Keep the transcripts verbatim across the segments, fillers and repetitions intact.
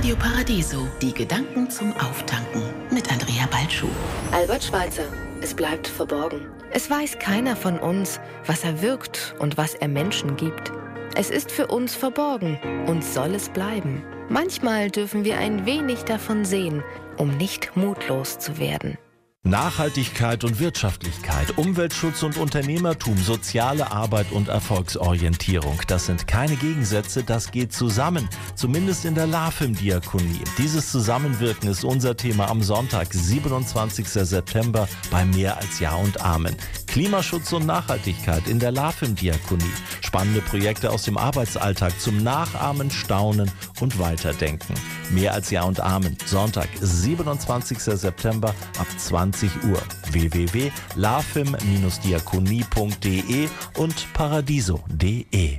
Radio Paradiso, die Gedanken zum Auftanken mit Andrea Balschuh. Albert Schweitzer, es bleibt verborgen. Es weiß keiner von uns, was er wirkt und was er Menschen gibt. Es ist für uns verborgen und soll es bleiben. Manchmal dürfen wir ein wenig davon sehen, um nicht mutlos zu werden. Nachhaltigkeit und Wirtschaftlichkeit, Umweltschutz und Unternehmertum, soziale Arbeit und Erfolgsorientierung. Das sind keine Gegensätze, das geht zusammen. Zumindest in der LAFIM-Diakonie. Dieses Zusammenwirken ist unser Thema am Sonntag, siebenundzwanzigsten September bei Mehr als Ja und Amen. Klimaschutz und Nachhaltigkeit in der LAFIM-Diakonie. Spannende Projekte aus dem Arbeitsalltag zum Nachahmen, Staunen und Weiterdenken. Mehr als Ja und Amen. Sonntag, siebenundzwanzigsten September ab zwanzig Uhr. w w w punkt lafim diakonie punkt de und paradiso punkt de.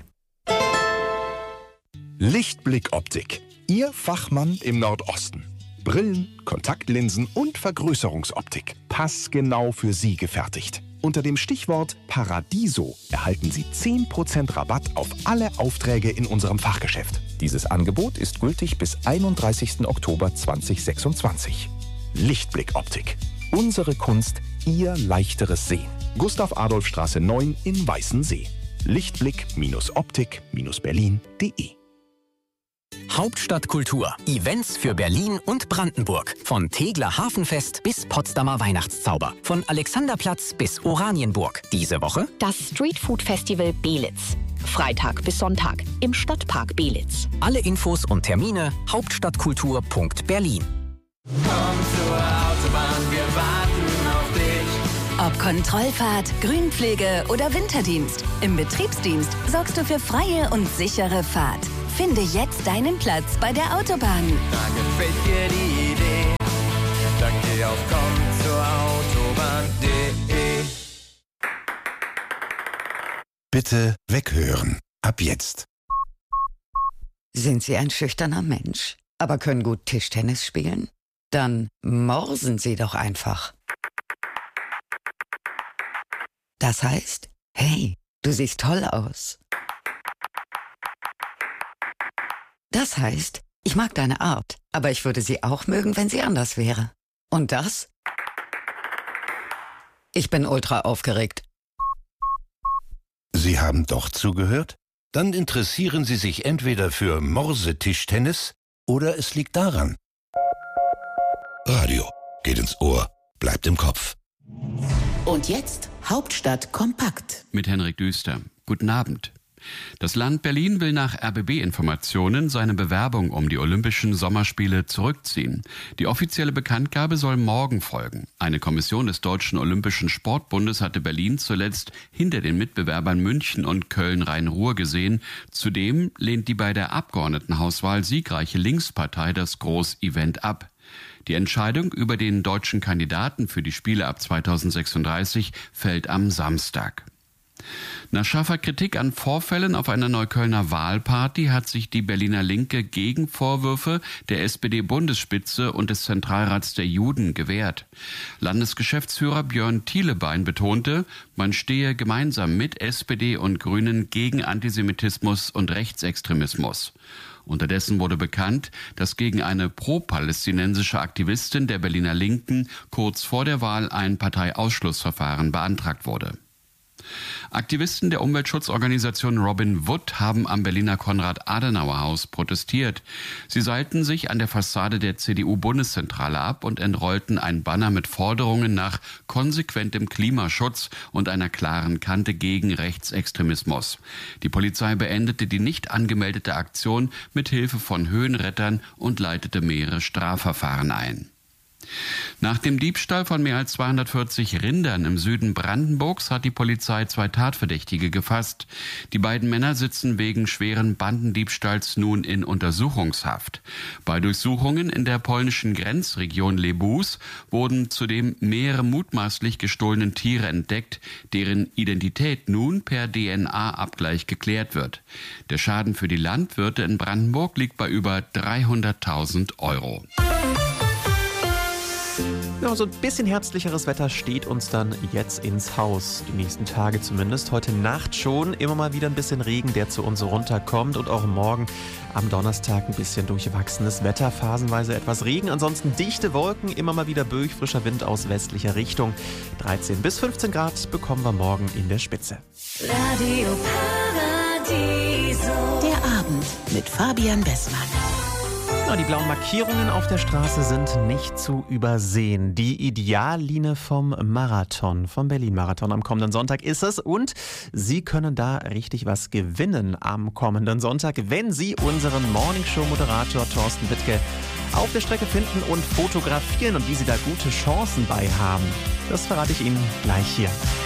Lichtblick Optik. Ihr Fachmann im Nordosten. Brillen, Kontaktlinsen und Vergrößerungsoptik. Passgenau für Sie gefertigt. Unter dem Stichwort Paradiso erhalten Sie zehn Prozent Rabatt auf alle Aufträge in unserem Fachgeschäft. Dieses Angebot ist gültig bis einunddreißigsten Oktober zweitausendsechsundzwanzig. Lichtblick Optik. Unsere Kunst, Ihr leichteres Sehen. Gustav-Adolf-Straße neun in Weißensee. Lichtblick Optik Berlin punkt de. Hauptstadtkultur. Events für Berlin und Brandenburg. Von Tegeler Hafenfest bis Potsdamer Weihnachtszauber. Von Alexanderplatz bis Oranienburg. Diese Woche das Streetfood-Festival Belitz. Freitag bis Sonntag im Stadtpark Belitz. Alle Infos und Termine hauptstadtkultur punkt berlin. Komm zur Autobahn, wir warten auf dich. Ob Kontrollfahrt, Grünpflege oder Winterdienst, im Betriebsdienst sorgst du für freie und sichere Fahrt. Finde jetzt deinen Platz bei der Autobahn. Da gefällt dir die Idee, dann geh auf komm zur Autobahn punkt de. Bitte weghören. Ab jetzt. Sind Sie ein schüchterner Mensch, aber können gut Tischtennis spielen? Dann morsen Sie doch einfach. Das heißt, hey, du siehst toll aus. Das heißt, ich mag deine Art, aber ich würde sie auch mögen, wenn sie anders wäre. Und das? Ich bin ultra aufgeregt. Sie haben doch zugehört? Dann interessieren Sie sich entweder für Morsetischtennis oder es liegt daran. Radio geht ins Ohr, bleibt im Kopf. Und jetzt Hauptstadt kompakt. Mit Henrik Düster. Guten Abend. Das Land Berlin will nach R B B-Informationen seine Bewerbung um die Olympischen Sommerspiele zurückziehen. Die offizielle Bekanntgabe soll morgen folgen. Eine Kommission des Deutschen Olympischen Sportbundes hatte Berlin zuletzt hinter den Mitbewerbern München und Köln-Rhein-Ruhr gesehen. Zudem lehnt die bei der Abgeordnetenhauswahl siegreiche Linkspartei das Großevent ab. Die Entscheidung über den deutschen Kandidaten für die Spiele ab zweitausendsechsunddreißig fällt am Samstag. Nach scharfer Kritik an Vorfällen auf einer Neuköllner Wahlparty hat sich die Berliner Linke gegen Vorwürfe der S P D-Bundesspitze und des Zentralrats der Juden gewehrt. Landesgeschäftsführer Björn Thielebein betonte, man stehe gemeinsam mit S P D und Grünen gegen Antisemitismus und Rechtsextremismus. Unterdessen wurde bekannt, dass gegen eine pro-palästinensische Aktivistin der Berliner Linken kurz vor der Wahl ein Parteiausschlussverfahren beantragt wurde. Aktivisten der Umweltschutzorganisation Robin Wood haben am Berliner Konrad-Adenauer-Haus protestiert. Sie seilten sich an der Fassade der C D U-Bundeszentrale ab und entrollten ein Banner mit Forderungen nach konsequentem Klimaschutz und einer klaren Kante gegen Rechtsextremismus. Die Polizei beendete die nicht angemeldete Aktion mit Hilfe von Höhenrettern und leitete mehrere Strafverfahren ein. Nach dem Diebstahl von mehr als zweihundertvierzig Rindern im Süden Brandenburgs hat die Polizei zwei Tatverdächtige gefasst. Die beiden Männer sitzen wegen schweren Bandendiebstahls nun in Untersuchungshaft. Bei Durchsuchungen in der polnischen Grenzregion Lebus wurden zudem mehrere mutmaßlich gestohlene Tiere entdeckt, deren Identität nun per D N A-Abgleich geklärt wird. Der Schaden für die Landwirte in Brandenburg liegt bei über dreihunderttausend Euro. Ja, so ein bisschen herbstlicheres Wetter steht uns dann jetzt ins Haus. Die nächsten Tage zumindest. Heute Nacht schon immer mal wieder ein bisschen Regen, der zu uns runterkommt. Und auch morgen am Donnerstag ein bisschen durchwachsenes Wetter. Phasenweise etwas Regen. Ansonsten dichte Wolken, immer mal wieder Böig, frischer Wind aus westlicher Richtung. dreizehn bis fünfzehn Grad bekommen wir morgen in der Spitze. Radio Paradiso. Der Abend mit Fabian Bessmann. Ja, die blauen Markierungen auf der Straße sind nicht zu übersehen. Die Ideallinie vom Marathon, vom Berlin-Marathon am kommenden Sonntag ist es. Und Sie können da richtig was gewinnen am kommenden Sonntag, wenn Sie unseren Morningshow-Moderator Thorsten Wittke auf der Strecke finden und fotografieren. Und wie Sie da gute Chancen bei haben, das verrate ich Ihnen gleich hier.